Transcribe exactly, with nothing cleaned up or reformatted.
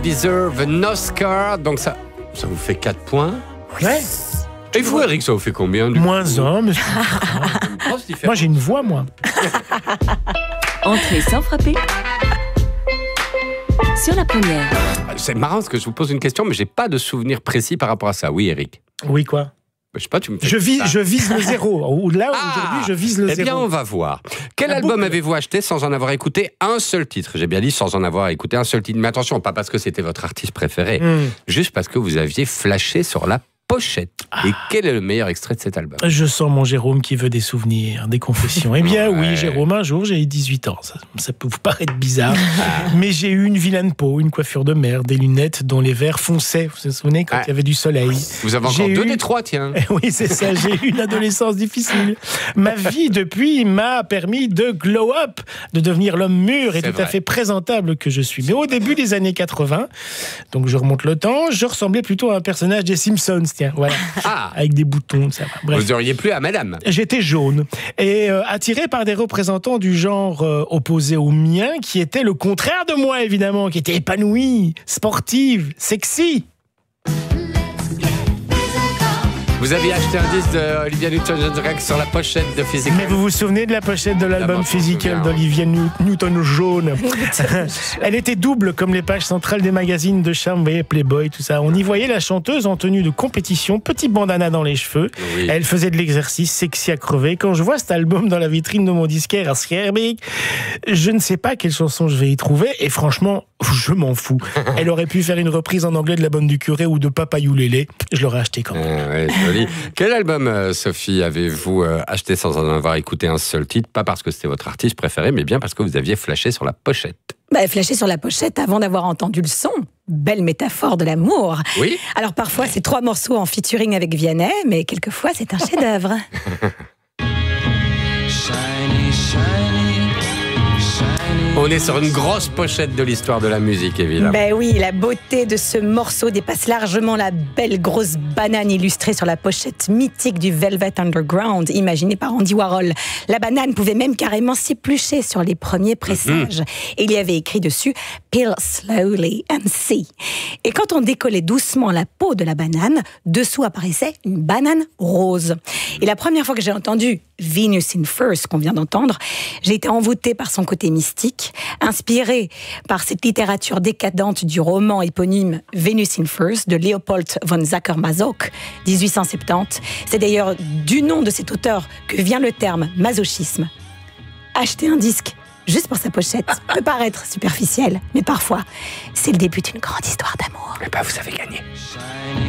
Deserve an Oscar. Donc ça, ça vous fait quatre points. Ouais. Et vous, Eric, ça vous fait combien du Moins coup un, mais... Moi, j'ai une voix, moi. Entrée sans frapper. Sur la première. C'est marrant parce que je vous pose une question, mais j'ai pas de souvenir précis par rapport à ça. Oui, Eric. Oui, quoi? Je sais pas, tu me fais Je vis, ça. je vise le zéro. Ou là, Ah, aujourd'hui, je vise le eh zéro. bien, on va voir. Quel La album boucle. avez-vous acheté sans en avoir écouté un seul titre? J'ai bien dit sans en avoir écouté un seul titre. Mais attention, pas parce que c'était votre artiste préféré, Mm. juste parce que vous aviez flashé sur la pochette. Ah. Et quel est le meilleur extrait de cet album? Je sens mon Jérôme qui veut des souvenirs, des confessions. Eh bien, Ouais. oui, Jérôme, un jour, j'ai eu dix-huit ans. Ça, ça peut vous paraître bizarre. Mais j'ai eu une vilaine peau, une coiffure de merde, des lunettes dont les verres fonçaient. Vous vous souvenez, quand Ah. il y avait du soleil. Vous avez encore J'ai deux eu- des trois, tiens. Eh oui, c'est ça, j'ai eu une adolescence difficile. Ma vie, depuis, m'a permis de glow up, de devenir l'homme mûr et C'est tout à vrai. fait présentable que je suis. Mais au début des années quatre-vingts, donc je remonte le temps, je ressemblais plutôt à un personnage des Simpsons, tiens, voilà. Ah, Avec des boutons, ça va. Bref. vous auriez plu à madame. J'étais jaune et euh, attiré par des représentants du genre euh, opposé au mien, qui étaient le contraire de moi, évidemment, qui étaient épanouis, sportives, sexy. Vous aviez acheté un disque d'Olivia Newton-John sur la pochette de Physical. Mais vous vous souvenez de la pochette de l'album D'abord, je me Physical souviens. d'Olivia New- Newton-John? Elle était double comme les pages centrales des magazines de charme, vous voyez, Playboy, tout ça. On y voyait la chanteuse en tenue de compétition, petit bandana dans les cheveux. Oui. Elle faisait de l'exercice, sexy à crever. Quand je vois cet album dans la vitrine de mon disquaire à Scherbeek, je ne sais pas quelle chanson je vais y trouver. Et franchement, je m'en fous. Elle aurait pu faire une reprise en anglais de La Bonne du Curé ou de Papa Youlélé. Je l'aurais acheté quand même. Ah ouais, joli. Quel album, euh, Sophie, avez-vous euh, acheté sans en avoir écouté un seul titre? Pas parce que c'était votre artiste préféré, mais bien parce que vous aviez flashé sur la pochette. Bah, flasher sur la pochette avant d'avoir entendu le son. Belle métaphore de l'amour. Oui. Alors parfois, c'est trois morceaux en featuring avec Vianney, mais quelquefois, c'est un chef-d'œuvre. On est sur une grosse pochette de l'histoire de la musique, évidemment. Ben oui, la beauté de ce morceau dépasse largement la belle grosse banane illustrée sur la pochette mythique du Velvet Underground, imaginée par Andy Warhol. La banane pouvait même carrément s'éplucher sur les premiers pressages. Et il y avait écrit dessus « Peel slowly and see ». Et quand on décollait doucement la peau de la banane, dessous apparaissait une banane rose. Et la première fois que j'ai entendu Venus in Furs, qu'on vient d'entendre, j'ai été envoûtée par son côté mystique, inspirée par cette littérature décadente du roman éponyme Venus in Furs de Leopold von Sacher-Masoch, dix-huit cent soixante-dix. C'est d'ailleurs du nom de cet auteur que vient le terme masochisme. Acheter un disque juste pour sa pochette peut paraître superficiel, mais parfois, c'est le début d'une grande histoire d'amour. Eh ben, vous avez gagné.